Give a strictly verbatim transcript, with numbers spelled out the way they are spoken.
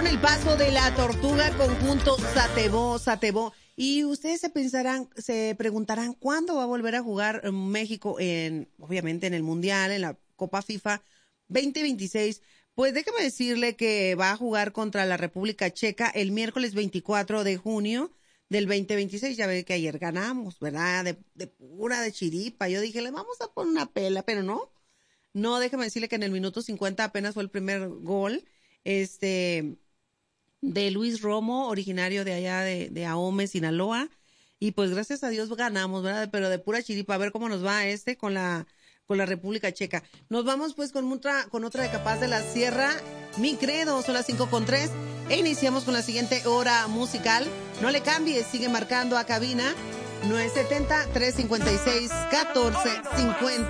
con el paso de la tortuga conjunto Satebó, Satebó. Y ustedes se pensarán, se preguntarán cuándo va a volver a jugar México en, obviamente en el Mundial, en la Copa FIFA veinte veintiséis. Pues déjeme decirle que va a jugar contra la República Checa el miércoles veinticuatro de junio del veinte veintiséis. Ya ve que ayer ganamos, ¿verdad? De, de pura, de chiripa. Yo dije, le vamos a poner una pela, pero no. No, déjeme decirle que en el minuto cincuenta apenas fue el primer gol, este, de Luis Romo, originario de allá de, de Ahome, Sinaloa. Y pues gracias a Dios ganamos, ¿verdad? Pero de pura chiripa, a ver cómo nos va este con la, con la República Checa. Nos vamos pues con otra, con otra de Capaz de la Sierra, Mi Credo, son las cinco con tres. E iniciamos con la siguiente hora musical. No le cambies, sigue marcando a cabina nueve siete cero, tres cinco seis, uno cuatro cinco cero.